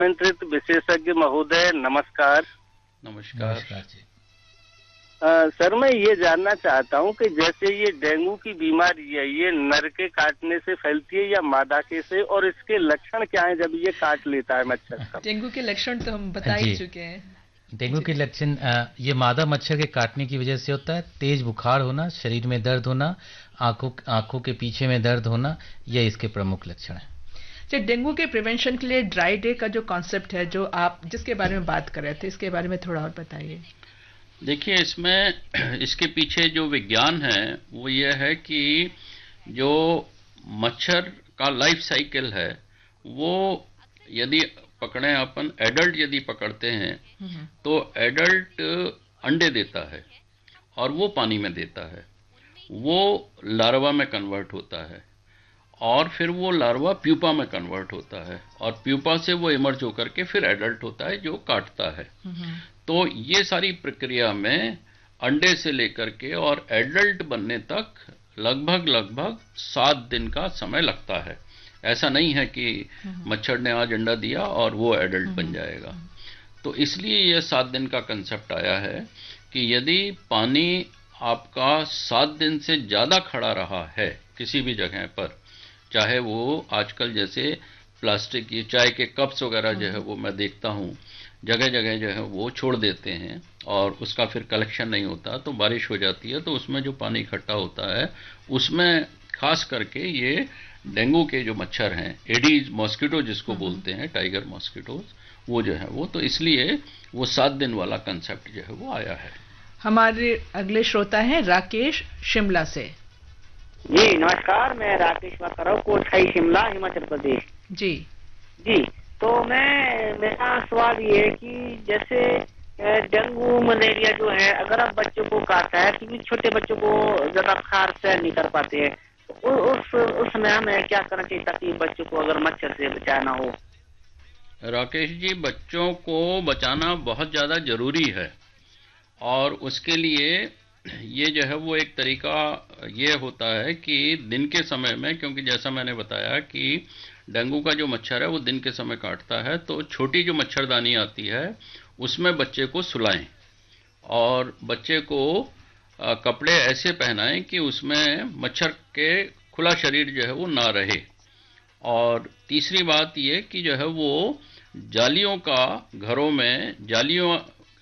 निमंत्रित विशेषज्ञ महोदय नमस्कार। नमस्कार जी। सर मैं ये जानना चाहता हूँ कि जैसे ये डेंगू की बीमारी है, ये नर के काटने से फैलती है या मादा के से, और इसके लक्षण क्या है जब ये काट लेता है मच्छर का? डेंगू के लक्षण तो हम बता ही चुके हैं। डेंगू के लक्षण ये मादा मच्छर के काटने की वजह से होता है। तेज बुखार होना, शरीर में दर्द होना, आंखों के पीछे में दर्द होना, ये इसके प्रमुख लक्षण हैं। डेंगू के प्रिवेंशन के लिए ड्राई डे का जो कॉन्सेप्ट है, जो आप जिसके बारे में बात कर रहे थे, इसके बारे में थोड़ा और बताइए। देखिए, इसमें इसके पीछे जो विज्ञान है वो ये है कि जो मच्छर का लाइफ साइकिल है वो यदि पकड़े अपन एडल्ट यदि पकड़ते हैं तो एडल्ट अंडे देता है और वो पानी में देता है, वो लार्वा में कन्वर्ट होता है और फिर वो लार्वा प्यूपा में कन्वर्ट होता है और प्यूपा से वो इमर्ज होकर के फिर एडल्ट होता है जो काटता है। तो ये सारी प्रक्रिया में अंडे से लेकर के और एडल्ट बनने तक लगभग 7 दिन का समय लगता है। ऐसा नहीं है कि मच्छर ने आज अंडा दिया और वो एडल्ट बन जाएगा। तो इसलिए ये 7 दिन का कंसेप्ट आया है कि यदि पानी आपका 7 दिन से ज़्यादा खड़ा रहा है किसी भी जगह पर, चाहे वो आजकल जैसे प्लास्टिक ये चाय के कप्स वगैरह जो है वो मैं देखता हूँ जगह जगह जो है वो छोड़ देते हैं और उसका फिर कलेक्शन नहीं होता, तो बारिश हो जाती है तो उसमें जो पानी इकट्ठा होता है उसमें खास करके ये डेंगू के जो मच्छर हैं, एडीज मॉस्किटो जिसको बोलते हैं, टाइगर मॉस्किटोज, वो जो है वो, तो इसलिए वो 7 दिन वाला कंसेप्ट जो है वो आया है। हमारे अगले श्रोता हैं राकेश शिमला से। जी नमस्कार, मैं राकेश बात कर रहा हूँ, कोटखाई शिमला हिमाचल प्रदेश। जी जी, तो मेरा सवाल ये है कि जैसे डेंगू मलेरिया जो है अगर आप बच्चों को काटता है, क्योंकि छोटे बच्चों को ज्यादा बुखार सहन नहीं कर पाते हैं, तो उस समय हमें क्या करना चाहिए ताकि बच्चों को अगर मच्छर से बचाना हो? राकेश जी, बच्चों को बचाना बहुत ज़्यादा ज़रूरी है और उसके लिए ये जो है वो एक तरीका ये होता है कि दिन के समय में, क्योंकि जैसा मैंने बताया कि डेंगू का जो मच्छर है वो दिन के समय काटता है, तो छोटी जो मच्छरदानी आती है उसमें बच्चे को सुलाएं और बच्चे को कपड़े ऐसे पहनाएं कि उसमें मच्छर के खुला शरीर जो है वो ना रहे। और तीसरी बात ये कि जो है वो जालियों का, घरों में जालियों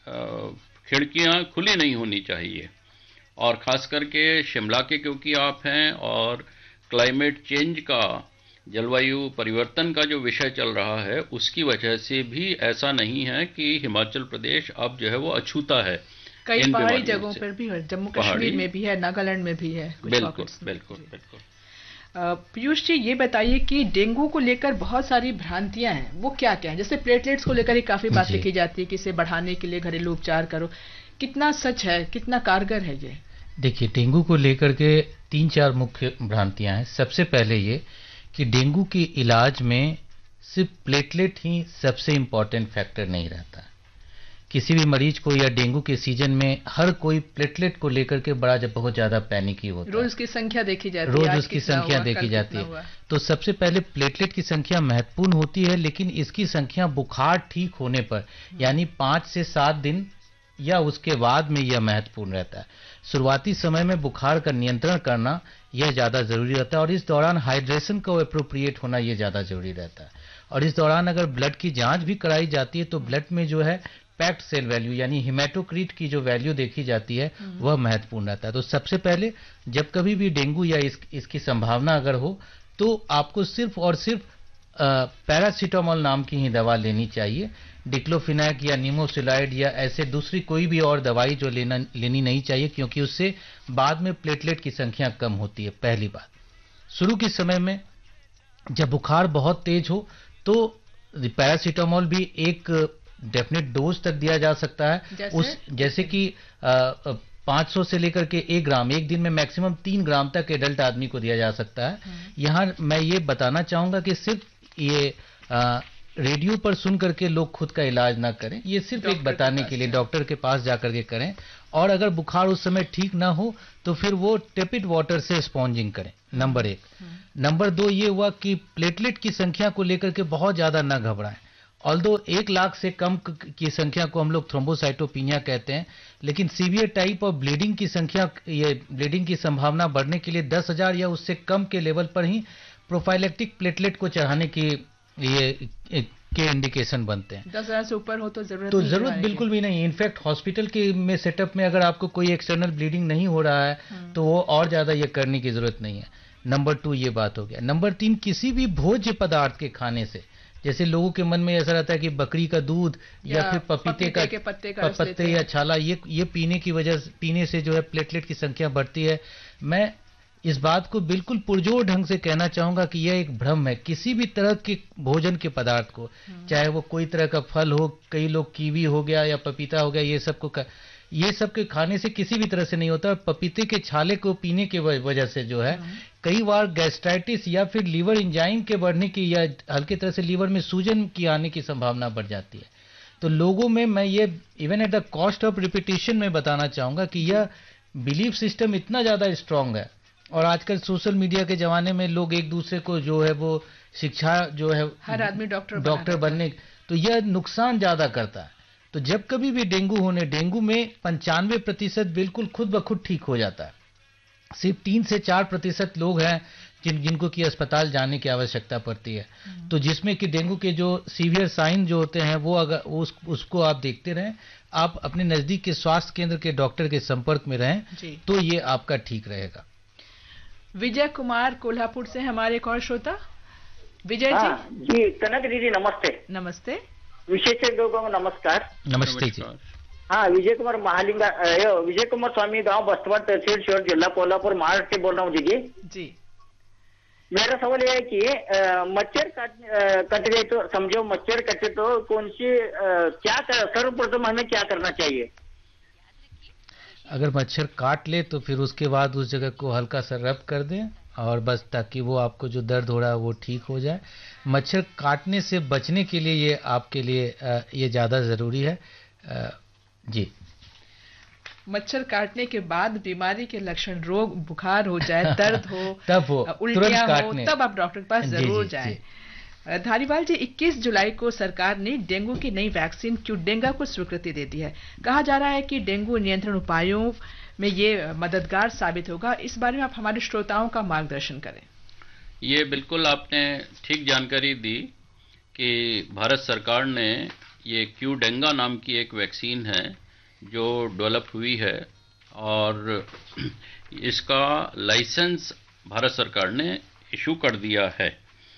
खिड़कियां खुली नहीं होनी चाहिए, और ख़ास करके शिमला के क्योंकि आप हैं और क्लाइमेट चेंज का, जलवायु परिवर्तन का जो विषय चल रहा है उसकी वजह से भी ऐसा नहीं है कि हिमाचल प्रदेश अब जो है वो अछूता है। कई पहाड़ी जगहों पर भी है, जम्मू कश्मीर में भी है, नागालैंड में भी है। बिल्कुल बिल्कुल बिल्कुल। पीयूष जी, ये बताइए कि डेंगू को लेकर बहुत सारी भ्रांतियां हैं, वो क्या क्या है? जैसे प्लेटलेट्स को लेकर ही काफी बात लिखी जाती है कि इसे बढ़ाने के लिए घरेलू उपचार करो, कितना सच है, कितना कारगर है ये? देखिए, डेंगू को लेकर के 3-4 मुख्य भ्रांतियां हैं। सबसे पहले ये कि डेंगू के इलाज में सिर्फ प्लेटलेट ही सबसे इम्पॉर्टेंट फैक्टर नहीं रहता। किसी भी मरीज को या डेंगू के सीजन में हर कोई प्लेटलेट को लेकर के बहुत ज्यादा पैनिक ही होता है। रोज की संख्या देखी जाती है, रोज उसकी संख्या देखी जाती है। तो सबसे पहले प्लेटलेट की संख्या महत्वपूर्ण होती है, लेकिन इसकी संख्या बुखार ठीक होने पर यानी 5 से 7 दिन या उसके बाद में यह महत्वपूर्ण रहता है। शुरुआती समय में बुखार का नियंत्रण करना यह ज़्यादा ज़रूरी रहता है और इस दौरान हाइड्रेशन का एप्रोप्रिएट होना यह ज़्यादा ज़रूरी रहता है। और इस दौरान अगर ब्लड की जांच भी कराई जाती है तो ब्लड में जो है पैक्ड सेल वैल्यू यानी हिमेटोक्रीट की जो वैल्यू देखी जाती है वह महत्वपूर्ण रहता है। तो सबसे पहले जब कभी भी डेंगू या इसकी संभावना अगर हो तो आपको सिर्फ और सिर्फ पैरासीटामोल नाम की ही दवा लेनी चाहिए। डिक्लोफिनैक या निमोसिलाइड या ऐसे दूसरी कोई भी और दवाई जो लेनी नहीं चाहिए, क्योंकि उससे बाद में प्लेटलेट की संख्या कम होती है। पहली बात, शुरू के समय में जब बुखार बहुत तेज हो तो पैरासीटामोल भी एक डेफिनेट डोज तक दिया जा सकता है। जैसे कि 500 से लेकर के 1 ग्राम एक दिन में मैक्सिमम 3 ग्राम तक एडल्ट आदमी को दिया जा सकता है। यहाँ मैं ये बताना चाहूंगा कि सिर्फ ये रेडियो पर सुन करके लोग खुद का इलाज ना करें, ये सिर्फ एक बताने के लिए डॉक्टर के पास जाकर के करें। और अगर बुखार उस समय ठीक ना हो तो फिर वो टेपिड वाटर से स्पॉन्जिंग करें, नंबर 1। नंबर 2 ये हुआ कि प्लेटलेट की संख्या को लेकर के बहुत ज्यादा ना घबराएं ऑल्दो 1 लाख से कम की संख्या को हम लोग थ्रोम्बोसाइटोपिनिया कहते हैं, लेकिन सीवियर टाइप और ब्लीडिंग की संख्या, ये ब्लीडिंग की संभावना बढ़ने के लिए 10,000 या उससे कम के लेवल पर ही प्रोफाइलेक्टिक प्लेटलेट को चढ़ाने की ये के इंडिकेशन बनते हैं। 10,000 से ऊपर हो तो जरूरत बिल्कुल भी नहीं। इनफैक्ट हॉस्पिटल के में सेटअप में अगर आपको कोई एक्सटर्नल ब्लीडिंग नहीं हो रहा है तो वो और ज्यादा ये करने की जरूरत नहीं है। नंबर 2 ये बात हो गया। नंबर 3, किसी भी भोज्य पदार्थ के खाने से, जैसे लोगों के मन में ऐसा रहता है कि बकरी का दूध या फिर पपीते के पत्ते या छाला, ये पीने से जो है प्लेटलेट की संख्या बढ़ती है। मैं इस बात को बिल्कुल पुरजोर ढंग से कहना चाहूंगा कि यह एक भ्रम है। किसी भी तरह के भोजन के पदार्थ को, चाहे वो कोई तरह का फल हो, कई लोग कीवी हो गया या पपीता हो गया, ये सब के खाने से किसी भी तरह से नहीं होता। पपीते के छाले को पीने की वजह से जो है कई बार गैस्ट्राइटिस या फिर लीवर एंजाइम के बढ़ने की या हल्के तरह से लीवर में सूजन की आने की संभावना बढ़ जाती है। तो लोगों में मैं ये even at the cost of repetition में बताना चाहूंगा कि यह बिलीफ सिस्टम इतना ज्यादा स्ट्रांग है, और आजकल सोशल मीडिया के जमाने में लोग एक दूसरे को जो है वो शिक्षा जो है हर आदमी डॉक्टर बनने, तो यह नुकसान ज्यादा करता है। तो जब कभी भी डेंगू में 95% बिल्कुल खुद ब खुद ठीक हो जाता है। सिर्फ 3 से 4% लोग हैं जिनको कि अस्पताल जाने की आवश्यकता पड़ती है। तो जिसमें कि डेंगू के जो सीवियर साइन जो होते हैं वो अगर उसको आप देखते रहें, आप अपने नजदीक के स्वास्थ्य केंद्र के डॉक्टर के संपर्क में रहें, तो ये आपका ठीक रहेगा। विजय कुमार कोल्हापुर से हमारे एक और श्रोता। विजय जी कनक दीदी नमस्ते। नमस्ते। विशेषज्ञों को नमस्कार। नमस्ते जी। हाँ, विजय कुमार स्वामी, गांव बस्तवाड़, तहसील शिवर, जिला कोल्हापुर, महाराष्ट्र से बोल रहा हूँ दीदी जी। मेरा सवाल यह है कि मच्छर कट गए तो समझो मच्छर कटे तो कौन सी सर्वप्रथम हमें क्या करना चाहिए? अगर मच्छर काट ले तो फिर उसके बाद उस जगह को हल्का सा रब कर दें, और बस ताकि वो आपको जो दर्द हो रहा है वो ठीक हो जाए। मच्छर काटने से बचने के लिए ये आपके लिए ये ज़्यादा ज़रूरी है जी। मच्छर काटने के बाद बीमारी के लक्षण, रोग बुखार हो जाए, दर्द हो, तब हो उल्टियां हो, तब आप डॉक्टर के पास जरूर जाएं। धारीवाल जी, 21 जुलाई को सरकार ने डेंगू की नई वैक्सीन क्यूडेंगा को स्वीकृति दे दी है। कहा जा रहा है कि डेंगू नियंत्रण उपायों में ये मददगार साबित होगा। इस बारे में आप हमारे श्रोताओं का मार्गदर्शन करें। ये बिल्कुल आपने ठीक जानकारी दी कि भारत सरकार ने ये क्यूडेंगा नाम की एक वैक्सीन है जो डेवलप हुई है, और इसका लाइसेंस भारत सरकार ने इशू कर दिया है।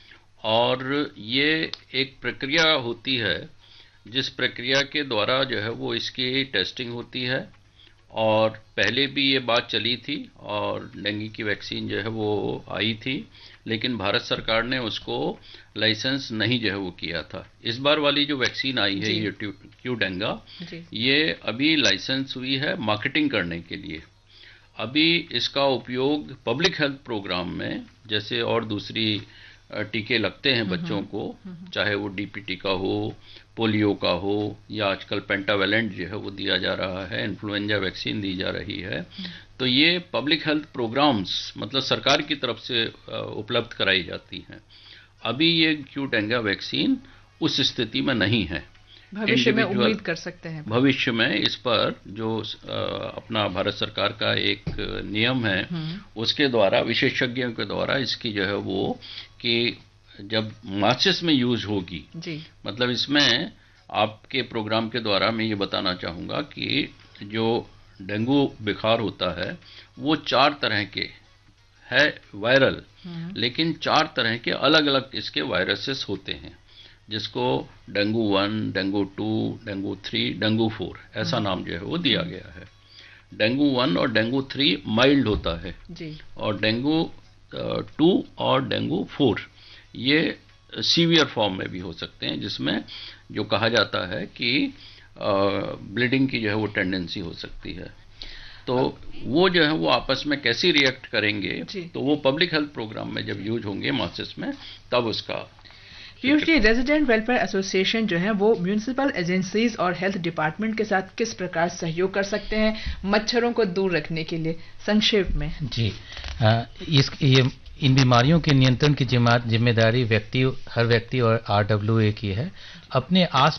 और ये एक प्रक्रिया होती है जिस प्रक्रिया के द्वारा जो है वो इसकी टेस्टिंग होती है, और पहले भी ये बात चली थी और डेंगू की वैक्सीन जो है वो आई थी, लेकिन भारत सरकार ने उसको लाइसेंस नहीं जो है वो किया था। इस बार वाली जो वैक्सीन आई है ये क्यूडेंगा, ये अभी लाइसेंस हुई है मार्केटिंग करने के लिए। अभी इसका उपयोग पब्लिक हेल्थ प्रोग्राम में, जैसे और दूसरी टीके लगते हैं बच्चों को, चाहे वो डीपीटी का हो, पोलियो का हो, या आजकल पेंटावेलेंट जो है वो दिया जा रहा है, इन्फ्लुएंजा वैक्सीन दी जा रही है। तो ये पब्लिक हेल्थ प्रोग्राम्स मतलब सरकार की तरफ से उपलब्ध कराई जाती हैं। अभी ये क्यूडेंगा वैक्सीन उस स्थिति में नहीं है। भविष्य में उम्मीद कर सकते हैं। भविष्य में इस पर जो अपना भारत सरकार का एक नियम है उसके द्वारा, विशेषज्ञों के द्वारा इसकी जो है वो कि जब मासिस में यूज होगी जी, मतलब इसमें आपके प्रोग्राम के द्वारा मैं ये बताना चाहूँगा कि जो डेंगू बुखार होता है वो 4 तरह के है वायरल, लेकिन 4 तरह के अलग अलग इसके वायरसेस होते हैं, जिसको डेंगू 1, डेंगू 2, डेंगू 3, डेंगू 4 ऐसा नाम जो है वो दिया गया है। डेंगू 1 और डेंगू 3 माइल्ड होता है जी, और डेंगू 2 और डेंगू 4 ये सीवियर फॉर्म में भी हो सकते हैं, जिसमें जो कहा जाता है कि ब्लीडिंग की जो है वो टेंडेंसी हो सकती है। तो वो जो है वो आपस में कैसे रिएक्ट करेंगे, तो वो पब्लिक हेल्थ प्रोग्राम में जब यूज होंगे मासिस में, तब उसका। Piyush ji, resident welfare association जो है वो म्यूनिसिपल एजेंसीज और हेल्थ डिपार्टमेंट के साथ किस प्रकार सहयोग कर सकते हैं मच्छरों को दूर रखने के लिए, संक्षेप में? जी, इन बीमारियों के नियंत्रण की जिम्मेदारी हर व्यक्ति और RWA की है। अपने आस